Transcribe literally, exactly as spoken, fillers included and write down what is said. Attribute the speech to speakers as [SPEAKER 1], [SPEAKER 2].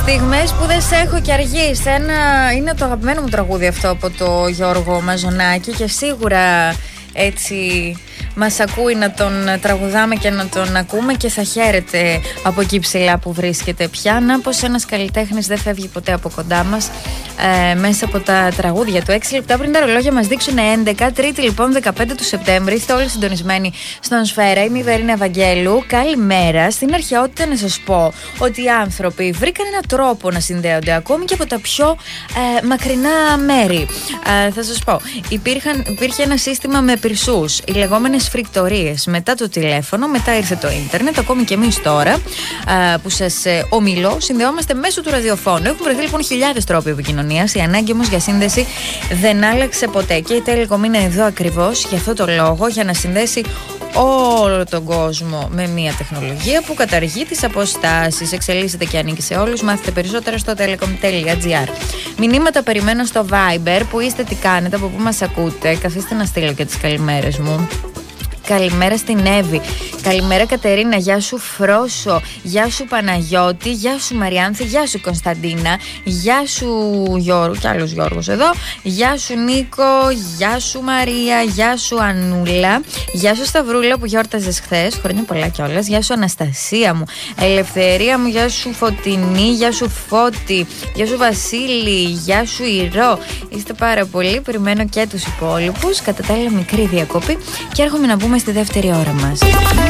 [SPEAKER 1] Στιγμές που δεν σε έχω και αργείς. Ένα... Είναι το αγαπημένο μου τραγούδι αυτό από το Γιώργο Μαζονάκη και σίγουρα έτσι μας ακούει να τον τραγουδάμε και να τον ακούμε και θα χαίρεται από εκεί ψηλά που βρίσκεται πια. Να πως ένας καλλιτέχνης δεν φεύγει ποτέ από κοντά μας ε, μέσα από τα τραγούδια του. Έξι λεπτά πριν τα ρολόγια μας δείξουν έντεκα, Τρίτη λοιπόν δεκαπέντε του Σεπτέμβρη. Είστε όλοι συντονισμένοι στον Σφαίρα. Είμαι η Βερίνα Ευαγγέλου. Καλημέρα. Στην αρχαιότητα να σας πω ότι οι άνθρωποι βρήκαν έναν τρόπο να συνδέονται ακόμη και από τα πιο ε, μακρινά μέρη. Ε, θα σας πω, Υπήρχαν, υπήρχε ένα σύστημα με πυρσούς, οι λεγόμενες φρικτορίες. Μετά το τηλέφωνο, μετά ήρθε το ίντερνετ. Ακόμη και εμείς τώρα α, που σας ε, ομιλώ, συνδεόμαστε μέσω του ραδιοφώνου. Έχουν βρεθεί λοιπόν χιλιάδες τρόποι επικοινωνίας. Η ανάγκη όμως για σύνδεση δεν άλλαξε ποτέ. Και η Telecom είναι εδώ ακριβώς για αυτό το λόγο, για να συνδέσει όλο τον κόσμο με μια τεχνολογία που καταργεί τις αποστάσεις. Εξελίσσεται και ανήκει σε όλους. Μάθετε περισσότερα στο telecom τελεία gr. Μηνύματα περιμένω στο Viber. Που είστε, τι κάνετε, από πού μας ακούτε. Καθίστε να στείλω και τις καλημέρες μου. Καλημέρα στην Εύη. Καλημέρα Κατερίνα. Γεια σου Φρόσο. Γεια σου Παναγιώτη. Γεια σου Μαριάνθη. Γεια σου Κωνσταντίνα. Γεια σου Γιώργο. Κι άλλος Γιώργος εδώ. Γεια σου Νίκο. Γεια σου Μαρία. Γεια σου Ανούλα. Γεια σου Σταυρούλα που γιόρταζες χθες. Χρόνια πολλά κιόλας. Γεια σου Αναστασία μου. Ελευθερία μου. Γεια σου Φωτεινή. Γεια σου Φώτη. Γεια σου Βασίλη. Γεια σου Ηρώ. Είστε πάρα πολλοί. Περιμένω και τους υπόλοιπους. Κατά τα άλλα μικρή διακοπή και έρχομαι να μπούμε στη δεύτερη ώρα μας.